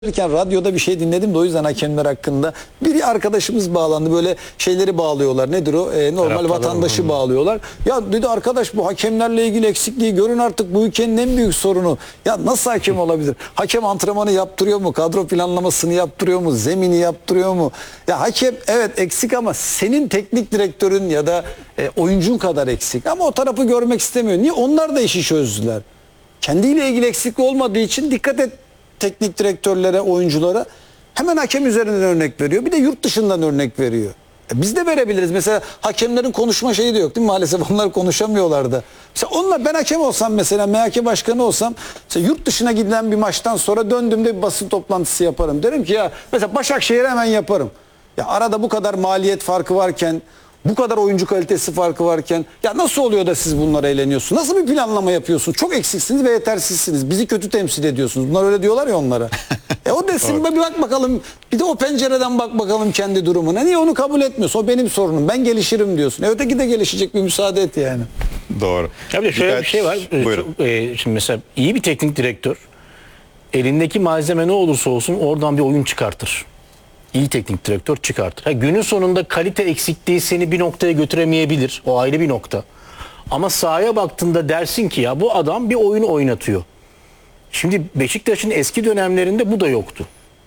Radyoda bir şey dinledim de o yüzden hakemler hakkında. Bir arkadaşımız bağlandı, böyle şeyleri bağlıyorlar. Nedir o? Normal vatandaşı bağlıyorlar. Ya dedi arkadaş, bu hakemlerle ilgili eksikliği görün artık, bu ülkenin en büyük sorunu. Ya nasıl hakem olabilir? Hakem antrenmanı yaptırıyor mu? Kadro planlamasını yaptırıyor mu? Zemini yaptırıyor mu? Ya hakem evet eksik ama senin teknik direktörün ya da oyuncun kadar eksik. Ama o tarafı görmek istemiyor. Niye? Onlar da işi çözdüler. Kendiyle ilgili eksiklik olmadığı için dikkat et. Teknik direktörlere, oyunculara hemen hakem üzerinden örnek veriyor. Bir de yurt dışından örnek veriyor. Biz de verebiliriz. Mesela hakemlerin konuşma şeyi de yok değil mi? Maalesef onlar konuşamıyorlardı. Mesela onlar, ben hakem olsam mesela, MHK başkanı olsam, mesela yurt dışına gidilen bir maçtan sonra döndüğümde bir basın toplantısı yaparım. Derim ki ya mesela Başakşehir'e hemen yaparım. Ya arada bu kadar maliyet farkı varken, bu kadar oyuncu kalitesi farkı varken ya nasıl oluyor da siz bunlara eğleniyorsunuz? Nasıl bir planlama yapıyorsunuz? Çok eksiksiniz ve yetersizsiniz. Bizi kötü temsil ediyorsunuz. Bunlar öyle diyorlar ya onlara. O desin bir bak bakalım. Bir de o pencereden bak bakalım kendi durumuna. Niye onu kabul etmiyorsun? O benim sorunum. Ben gelişirim diyorsun. Öteki de gelişecek, bir müsaade et yani. Doğru. Ya bir de şöyle bir şey var. Şimdi mesela iyi bir teknik direktör elindeki malzeme ne olursa olsun oradan bir oyun çıkartır. İyi teknik direktör çıkartır. Günün sonunda kalite eksikliği seni bir noktaya götüremeyebilir. O ayrı bir nokta. Ama sahaya baktığında dersin ki ya bu adam bir oyun oynatıyor. Şimdi Beşiktaş'ın eski dönemlerinde bu da yoktu.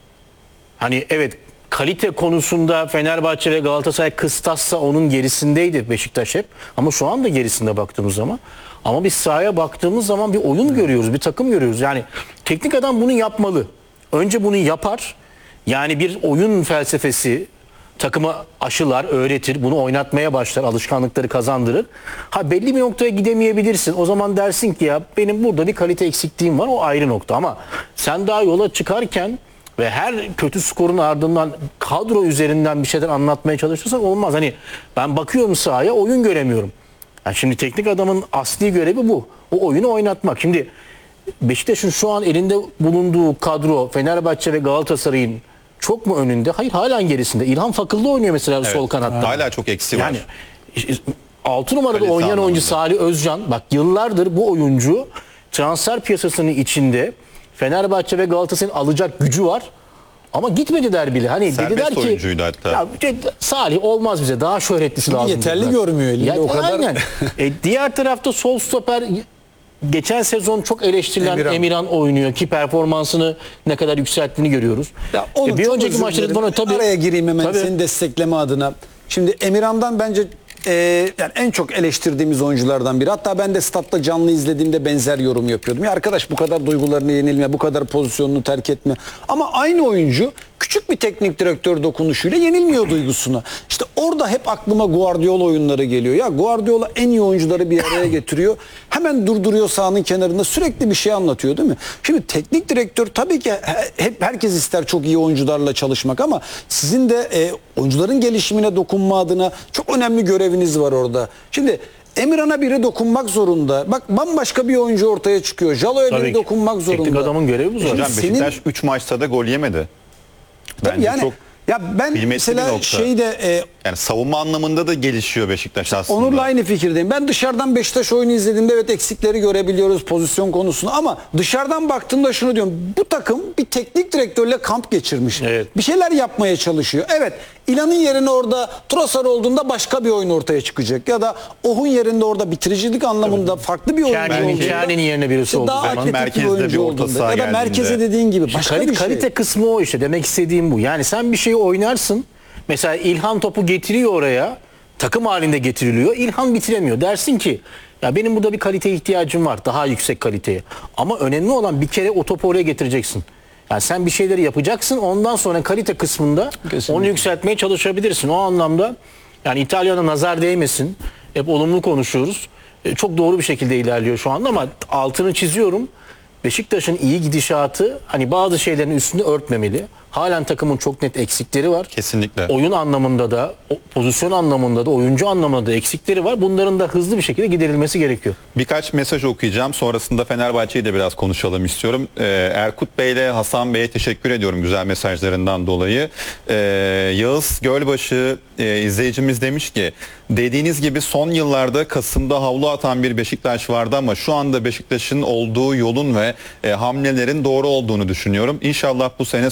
Hani evet, kalite konusunda Fenerbahçe ve Galatasaray kıstassa onun gerisindeydi Beşiktaş hep. Ama şu anda gerisinde baktığımız zaman. Ama biz sahaya baktığımız zaman bir oyun görüyoruz, bir takım görüyoruz. Yani teknik adam bunu yapmalı. Önce bunu yapar. Yani bir oyun felsefesi takıma aşılar, öğretir, bunu oynatmaya başlar, alışkanlıkları kazandırır. Belli bir noktaya gidemeyebilirsin. O zaman dersin ki ya benim burada bir kalite eksikliğim var, o ayrı nokta. Ama sen daha yola çıkarken ve her kötü skorun ardından kadro üzerinden bir şeyler anlatmaya çalışırsan olmaz. Hani ben bakıyorum sahaya, oyun göremiyorum. Yani şimdi teknik adamın asli görevi bu. O oyunu oynatmak. Şimdi Beşiktaş'ın şu an elinde bulunduğu kadro Fenerbahçe ve Galatasaray'ın çok mu önünde? Hayır, halen gerisinde. İlhan Fakıllı oynuyor mesela sol kanatta. Hala çok eksi var. Yani 6 numarada Kalite oynayan anlamında. oyuncu Salih Özcan. Bak yıllardır bu oyuncu transfer piyasasının içinde Fenerbahçe ve Galatasaray'ın alacak gücü var. Ama gitmediler bile. Hani Serbest dediler ki oyuncuydu hatta. ya, Salih olmaz bize. Daha şöhretlisi lazım. Yeterli dediler. görmüyor elinde o kadar. Aynen. Diğer tarafta sol stoper geçen sezon çok eleştirilen Emirhan oynuyor ki performansını ne kadar yükselttiğini görüyoruz. Ya Onur, bir çok önceki özür maçta dilerim. bana tabii Araya gireyim hemen tabii. seni destekleme adına. Şimdi Emirhan'dan bence yani en çok eleştirdiğimiz oyunculardan biri. Hatta ben de statta canlı izlediğimde benzer yorum yapıyordum. Ya arkadaş, bu kadar duygularını yenilme, bu kadar pozisyonunu terk etme. Ama aynı oyuncu küçük bir teknik direktör dokunuşuyla yenilmiyor duygusuna. İşte orada hep aklıma Guardiola oyunları geliyor. Ya Guardiola en iyi oyuncuları bir araya getiriyor. Hemen durduruyor sahanın kenarında, sürekli bir şey anlatıyor değil mi? Şimdi teknik direktör tabii ki hep herkes ister çok iyi oyuncularla çalışmak ama sizin de oyuncuların gelişimine dokunma adına çok önemli göreviniz var orada. Şimdi Emirhan'a biri dokunmak zorunda. Bak bambaşka bir oyuncu ortaya çıkıyor. Jalo'ya biri dokunmak zorunda. Teknik adamın görevi bu zaten. Hocam Beşiktaş 3 maçta da gol yemedi. Bence yani, çok ya ben kıymetli bir mesela nokta. Yani savunma anlamında da gelişiyor Beşiktaş aslında. Onur'la aynı fikirdeyim. Ben dışarıdan Beşiktaş oyunu izlediğimde evet eksikleri görebiliyoruz pozisyon konusunda ama dışarıdan baktığımda şunu diyorum. Bu takım bir teknik direktörle kamp geçirmiş. Evet. Bir şeyler yapmaya çalışıyor. Evet, İlhan'ın yerine orada Trossard olduğunda başka bir oyun ortaya çıkacak. Ya da Ohun yerinde orada bitiricilik anlamında farklı bir oyuncu olduğunda. Şahin'in yerine birisi olduğu daha zaman. atletik bir merkezde oyuncu bir orta olduğunda. saha Ya da geldiğinde. merkeze dediğin gibi başka bir şey. Kalite kısmı o işte. Demek istediğim bu. Yani sen bir şeyi oynarsın. Mesela İlhan topu getiriyor oraya. Takım halinde getiriliyor. İlhan bitiremiyor. Dersin ki ya benim burada bir kaliteye ihtiyacım var. Daha yüksek kaliteye. Ama önemli olan bir kere o topu oraya getireceksin. Yani sen bir şeyleri yapacaksın. Ondan sonra kalite kısmında onu yükseltmeye çalışabilirsin. O anlamda yani İtalya'na nazar değmesin. Hep olumlu konuşuyoruz. Çok doğru bir şekilde ilerliyor şu anda ama altını çiziyorum. Beşiktaş'ın iyi gidişatı hani bazı şeylerin üstünde örtmemeli. Halen takımın çok net eksikleri var. Kesinlikle. Oyun anlamında da, pozisyon anlamında da, oyuncu anlamında da eksikleri var. Bunların da hızlı bir şekilde giderilmesi gerekiyor. Birkaç mesaj okuyacağım. Sonrasında Fenerbahçe'yi de biraz konuşalım istiyorum. Erkut Bey ile Hasan Bey'e teşekkür ediyorum güzel mesajlarından dolayı. Yağız Gölbaşı izleyicimiz demiş ki, dediğiniz gibi son yıllarda Kasım'da havlu atan bir Beşiktaş vardı ama şu anda Beşiktaş'ın olduğu yolun ve hamlelerin doğru olduğunu düşünüyorum. İnşallah bu sene